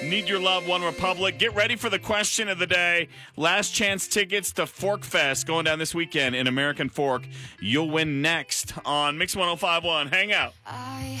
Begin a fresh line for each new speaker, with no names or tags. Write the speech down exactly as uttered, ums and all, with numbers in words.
Need Your Love, One Republic. Get ready for the question of the day. Last chance tickets to Fork Fest going down this weekend in American Fork. You'll win next on Mix one oh five point one. Hang out.
I